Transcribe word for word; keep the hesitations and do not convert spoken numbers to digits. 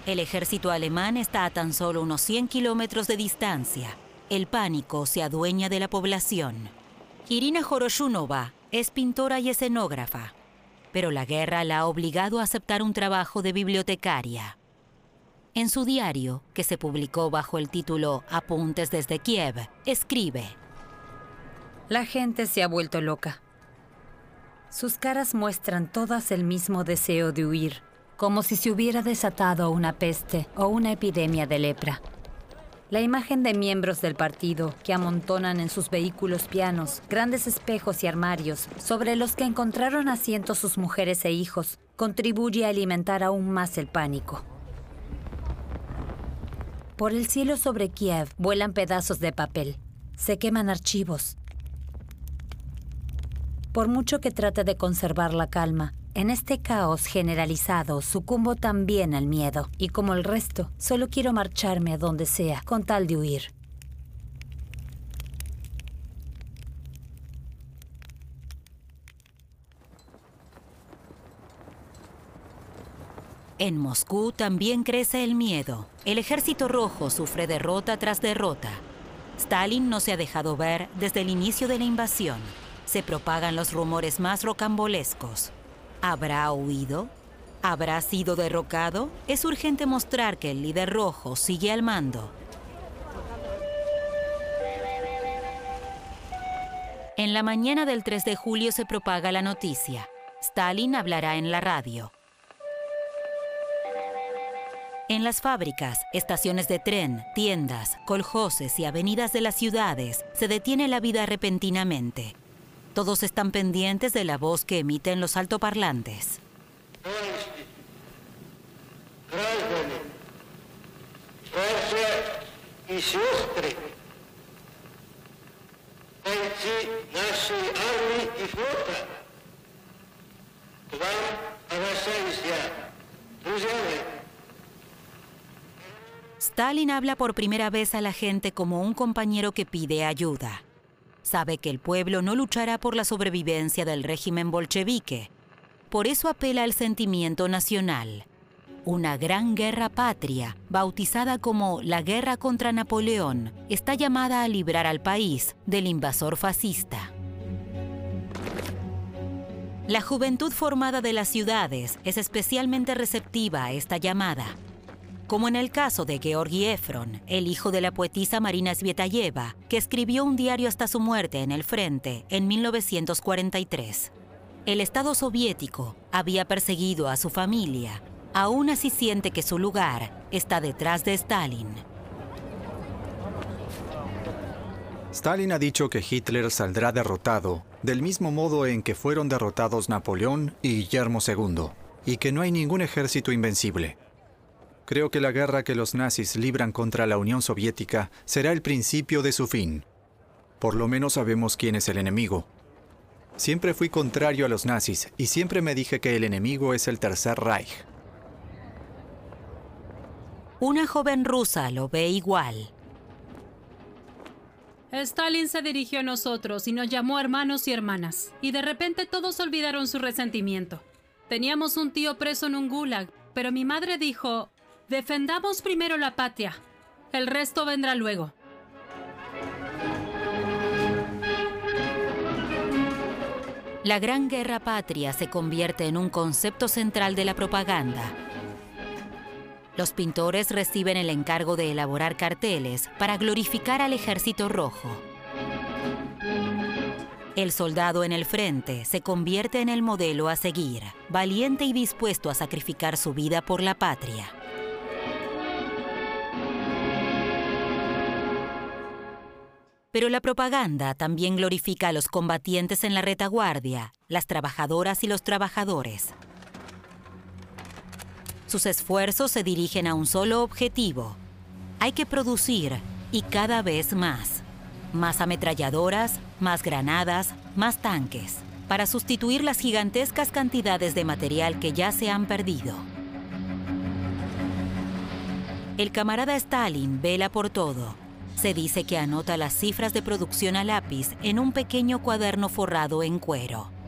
El ejército alemán está a tan solo unos cien kilómetros de distancia. El pánico se adueña de la población. Irina Horoshunova es pintora y escenógrafa, pero la guerra la ha obligado a aceptar un trabajo de bibliotecaria. En su diario, que se publicó bajo el título Apuntes desde Kiev, escribe: La gente se ha vuelto loca. Sus caras muestran todas el mismo deseo de huir, como si se hubiera desatado una peste o una epidemia de lepra. La imagen de miembros del partido que amontonan en sus vehículos pianos, grandes espejos y armarios, sobre los que encontraron asientos sus mujeres e hijos, contribuye a alimentar aún más el pánico. Por el cielo sobre Kiev vuelan pedazos de papel. Se queman archivos. Por mucho que trate de conservar la calma, en este caos generalizado sucumbo también al miedo. Y como el resto, solo quiero marcharme a donde sea, con tal de huir. En Moscú también crece el miedo. El Ejército Rojo sufre derrota tras derrota. Stalin no se ha dejado ver desde el inicio de la invasión. Se propagan los rumores más rocambolescos. ¿Habrá huido? ¿Habrá sido derrocado? Es urgente mostrar que el líder rojo sigue al mando. En la mañana del tres de julio se propaga la noticia. Stalin hablará en la radio. En las fábricas, estaciones de tren, tiendas, coljoses y avenidas de las ciudades se detiene la vida repentinamente. Todos están pendientes de la voz que emiten los altoparlantes. Stalin habla por primera vez a la gente como un compañero que pide ayuda. Sabe que el pueblo no luchará por la sobrevivencia del régimen bolchevique. Por eso apela al sentimiento nacional. Una gran guerra patria, bautizada como la guerra contra Napoleón, está llamada a librar al país del invasor fascista. La juventud formada de las ciudades es especialmente receptiva a esta llamada. Como en el caso de Georgi Efron, el hijo de la poetisa Marina Svietayeva, que escribió un diario hasta su muerte en el frente en mil novecientos cuarenta y tres. El Estado soviético había perseguido a su familia. Aún así siente que su lugar está detrás de Stalin. Stalin ha dicho que Hitler saldrá derrotado, del mismo modo en que fueron derrotados Napoleón y Guillermo segundo, y que no hay ningún ejército invencible. Creo que la guerra que los nazis libran contra la Unión Soviética será el principio de su fin. Por lo menos sabemos quién es el enemigo. Siempre fui contrario a los nazis y siempre me dije que el enemigo es el Tercer Reich. Una joven rusa lo ve igual. Stalin se dirigió a nosotros y nos llamó hermanos y hermanas. Y de repente todos olvidaron su resentimiento. Teníamos un tío preso en un gulag, pero mi madre dijo: defendamos primero la patria. El resto vendrá luego. La Gran Guerra Patria se convierte en un concepto central de la propaganda. Los pintores reciben el encargo de elaborar carteles para glorificar al Ejército Rojo. El soldado en el frente se convierte en el modelo a seguir, valiente y dispuesto a sacrificar su vida por la patria. Pero la propaganda también glorifica a los combatientes en la retaguardia, las trabajadoras y los trabajadores. Sus esfuerzos se dirigen a un solo objetivo. Hay que producir, y cada vez más. Más ametralladoras, más granadas, más tanques, para sustituir las gigantescas cantidades de material que ya se han perdido. El camarada Stalin vela por todo. Se dice que anota las cifras de producción a lápiz en un pequeño cuaderno forrado en cuero.